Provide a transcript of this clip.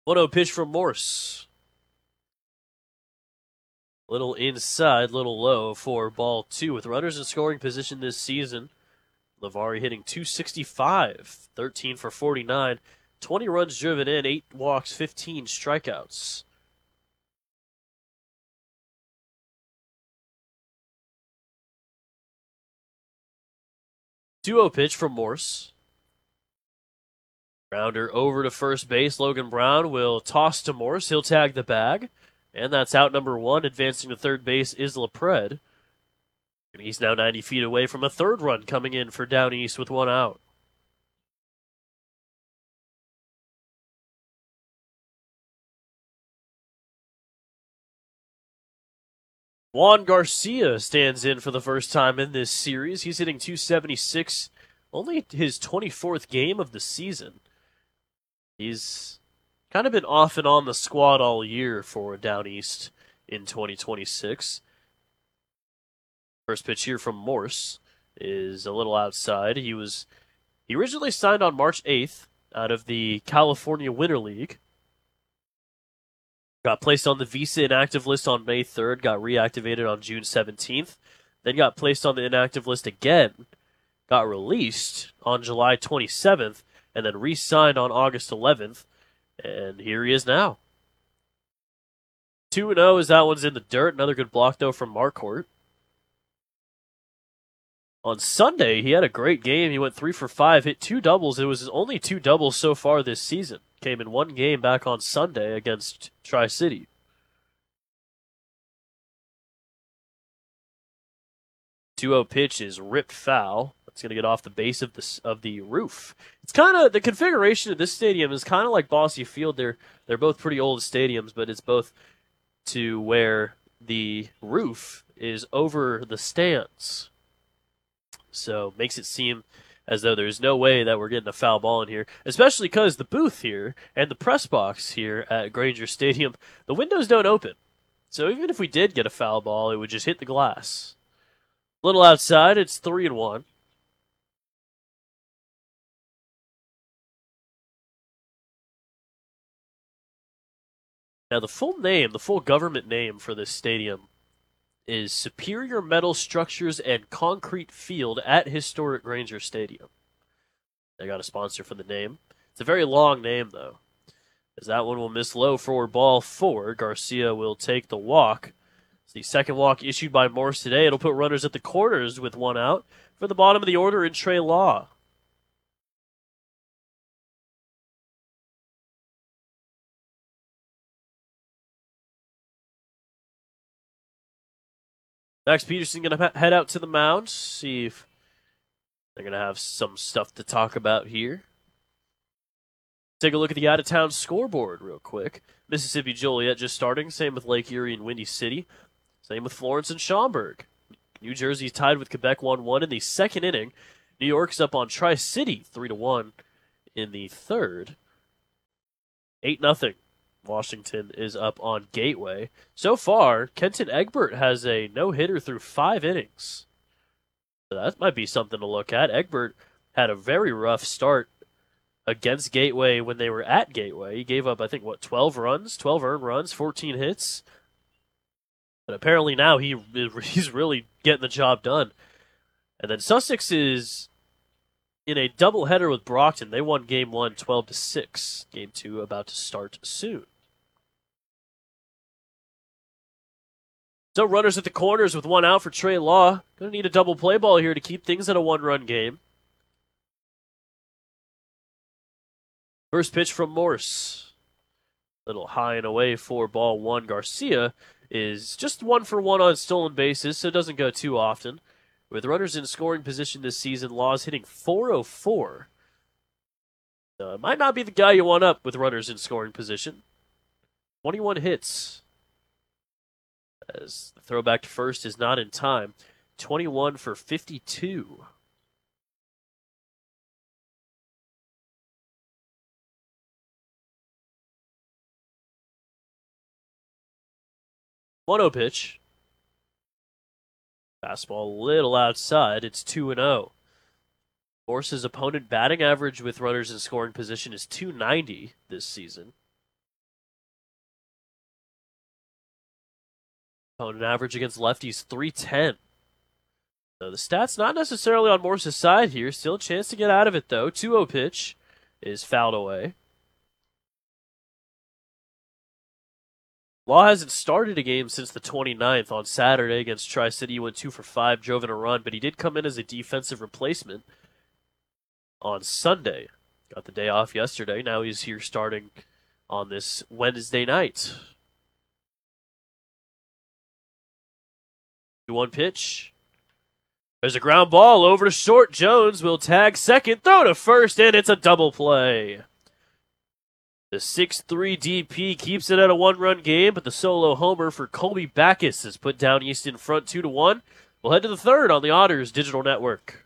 1-0 pitch from Morse. Little inside, little low for ball two. With runners in scoring position this season, Lavari hitting .265, 13 for 49, 20 runs driven in, 8 walks, 15 strikeouts. Duo pitch from Morse. Grounder over to first base. Logan Brown will toss to Morse. He'll tag the bag. And that's out number one. Advancing to third base is LaPred. And he's now 90 feet away from a third run coming in for Down East with one out. Juan Garcia stands in for the first time in this series. He's hitting .276, only his 24th game of the season. He's kind of been off and on the squad all year for Down East in 2026. First pitch here from Morse is a little outside. He originally signed on March 8th out of the California Winter League. Got placed on the Visa inactive list on May 3rd, got reactivated on June 17th, then got placed on the inactive list again, got released on July 27th, and then re-signed on August 11th, and here he is now. 2-0 as that one's in the dirt. Another good block, though, from Marquardt. On Sunday, he had a great game. He went 3 for 5, hit 2 doubles. It was his only 2 doubles so far this season. Came in one game back on Sunday against Tri-City. Two-zero pitch is ripped foul. It's going to get off the base of the roof. It's kind of the configuration of this stadium is kind of like Bosse Field. They're both pretty old stadiums, but it's both to where the roof is over the stands. So makes it seem as though there's no way that we're getting a foul ball in here, especially because the booth here and the press box here at Grainger Stadium, the windows don't open. So even if we did get a foul ball, it would just hit the glass. A little outside, it's 3-1. Now the full government name for this stadium is Superior Metal Structures and Concrete Field at Historic Grainger Stadium. They got a sponsor for the name. It's a very long name, though, as that one will miss low for ball 4. Garcia will take the walk. It's the second walk issued by Morse today. It'll put runners at the corners with one out. For the bottom of the order in Trey Law. Max Peterson going to head out to the mound, see if they're going to have some stuff to talk about here. Take a look at the out-of-town scoreboard real quick. Mississippi Joliet just starting. Same with Lake Erie and Windy City. Same with Florence and Schaumburg. New Jersey tied with Quebec 1-1 in the second inning. New York's up on Tri-City 3-1 in the third. 8-0. Washington is up on Gateway. So far, Kenton Egbert has a no-hitter through 5 innings. So that might be something to look at. Egbert had a very rough start against Gateway when they were at Gateway. He gave up, 12 runs, 12 earned runs, 14 hits. But apparently now he's really getting the job done. And then Sussex is in a doubleheader with Brockton. They won Game 1 12-6. Game 2 about to start soon. So runners at the corners with one out for Trey Law. Going to need a double play ball here to keep things at a one-run game. First pitch from Morse. Little high and away for ball 1. Garcia is just 1 for 1 on stolen bases, so it doesn't go too often. With runners in scoring position this season, Law's hitting .404. Might not be the guy you want up with runners in scoring position. 21 hits. As the throwback to first is not in time. 21 for 52. One-0 pitch. Fastball a little outside. It's 2-0. Morse's opponent batting average with runners in scoring position is .290 this season. Opponent average against lefties 310. So the stats not necessarily on Morse's side here. Still a chance to get out of it, though. 2-0 pitch is fouled away. Law hasn't started a game since the 29th on Saturday against Tri-City. He went 2 for 5, drove in a run, but he did come in as a defensive replacement on Sunday. Got the day off yesterday. Now he's here starting on this Wednesday night. 2-1 pitch. There's a ground ball over to short. Jones will tag second, throw to first, and it's a double play. The 6-3 DP keeps it at a one-run game, but the solo homer for Colby Backus has put down East in front 2-1. We'll head to the third on the Otters Digital Network.